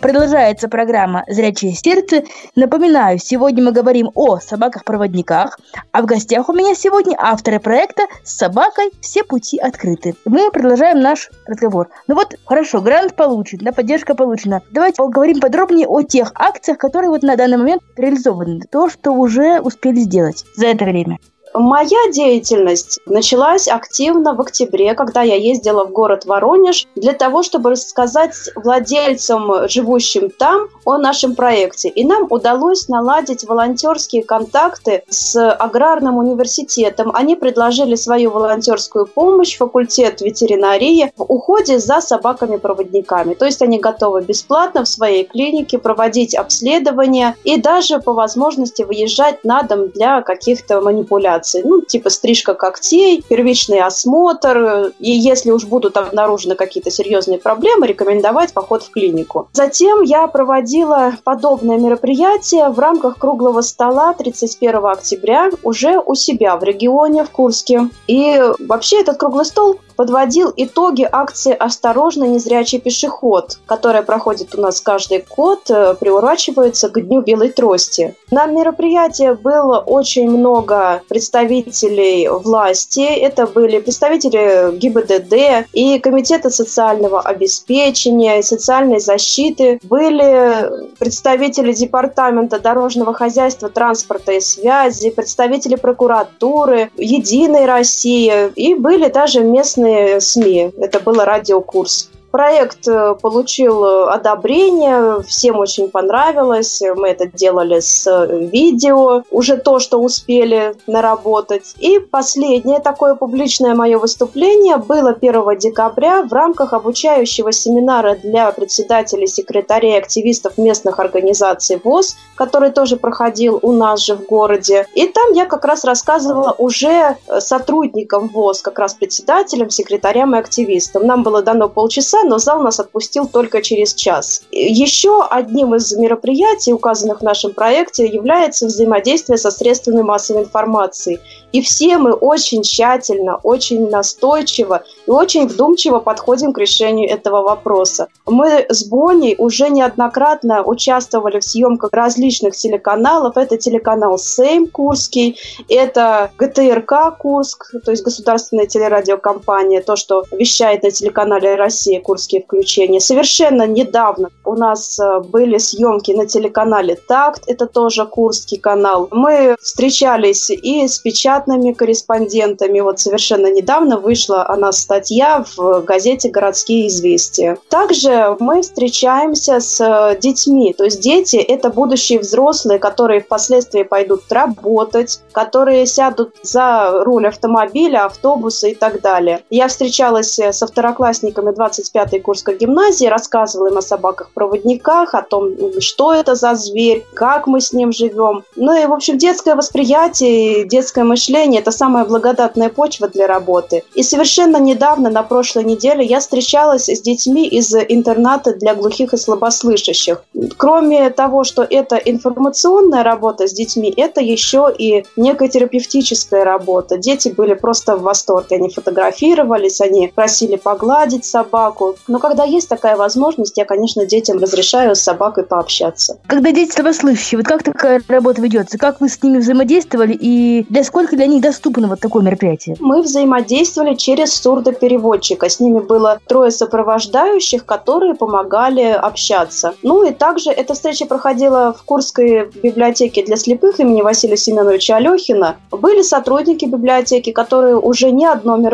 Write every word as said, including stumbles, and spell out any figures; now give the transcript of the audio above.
Продолжается программа «Зрячее сердце». Напоминаю, сегодня мы говорим о собаках-проводниках, а в гостях у меня сегодня авторы проекта «С собакой все пути открыты». Мы продолжаем наш разговор. Ну вот, хорошо, грант получен, да, поддержка получена. Давайте поговорим подробнее о тех акциях, которые вот на данный момент реализованы. То, что уже успели сделать за это время. Моя деятельность началась активно в октябре, когда я ездила в город Воронеж для того, чтобы рассказать владельцам, живущим там, о нашем проекте. И нам удалось наладить волонтерские контакты с аграрным университетом. Они предложили свою волонтерскую помощь, факультет ветеринарии, в уходе за собаками-проводниками. То есть они готовы бесплатно в своей клинике проводить обследования и даже по возможности выезжать на дом для каких-то манипуляций. Ну, типа стрижка когтей, первичный осмотр, и если уж будут обнаружены какие-то серьезные проблемы, рекомендовать поход в клинику. Затем я проводила подобное мероприятие в рамках круглого стола тридцать первого октября уже у себя в регионе, в Курске. И вообще этот круглый стол подводил итоги акции «Осторожно, незрячий пешеход», которая проходит у нас каждый год, приурачивается к Дню белой трости. На мероприятии было очень много представителей власти. Это были представители ГИБДД и Комитета социального обеспечения и социальной защиты. Были представители Департамента дорожного хозяйства, транспорта и связи, представители прокуратуры, Единой России и были даже местные СМИ. Это было радио Курск. Проект получил одобрение, всем очень понравилось. Мы это делали с видео, уже то, что успели наработать. И последнее такое публичное мое выступление было первого декабря в рамках обучающего семинара для председателей, секретарей, активистов местных организаций ВОС, который тоже проходил у нас же в городе. И там я как раз рассказывала уже сотрудникам ВОС, как раз председателям, секретарям и активистам. Нам было дано полчаса, но зал нас отпустил только через час. Еще одним из мероприятий, указанных в нашем проекте, является взаимодействие со средствами массовой информации. И все мы очень тщательно, очень настойчиво и очень вдумчиво подходим к решению этого вопроса. Мы с Боней уже неоднократно участвовали в съемках различных телеканалов. Это телеканал Сейм Курский, это ГТРК Курск, то есть государственная телерадиокомпания, то, что вещает на телеканале «Россия» Курские включения. Совершенно недавно у нас были съемки на телеканале «Такт», это тоже курский канал. Мы встречались и с печатными корреспондентами. Вот совершенно недавно вышла о нас статья в газете «Городские известия». Также мы встречаемся с детьми. То есть дети – это будущие взрослые, которые впоследствии пойдут работать, которые сядут за руль автомобиля, автобуса и так далее. Я встречалась со второклассниками двадцать пятой Курской гимназии, рассказывала им о собаках-проводниках, о том, что это за зверь, как мы с ним живем. Ну и, в общем, детское восприятие, детское мышление – это самая благодатная почва для работы. И совершенно недавно, на прошлой неделе, я встречалась с детьми из интерната для глухих и слабослышащих. Кроме того, что это информационная работа с детьми, это еще и некая терапевтическая работа. Дети были просто в восторге. Они фотографировались, они просили погладить собаку. Но когда есть такая возможность, я, конечно, детям разрешаю с собакой пообщаться. Когда дети слабослышащие, вот как такая работа ведется? Как вы с ними взаимодействовали и для сколько для них доступно вот такое мероприятие? Мы взаимодействовали через сурдопереводчика. С ними было трое сопровождающих, которые помогали общаться. Ну и также эта встреча проходила в Курской библиотеке для слепых имени Василия Семеновича Алехина. Были сотрудники библиотеки, которые уже не одно мероприятие